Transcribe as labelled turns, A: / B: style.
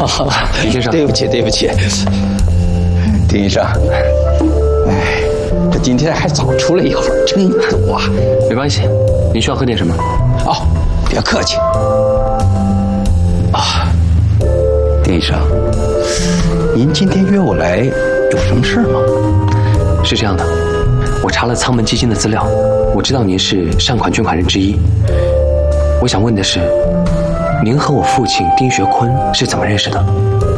A: 丁先生，
B: 对不起，对不起，丁医生，哎，这今天还早出了一会儿，真多啊。
A: 没关系，您需要喝点什么？
B: 哦，别客气。啊，丁医生，您今天约我来有什么事吗？
A: 是这样的，我查了仓门基金的资料，我知道您是善款捐款人之一。我想问的是，您和我父亲丁学坤是怎么认识的？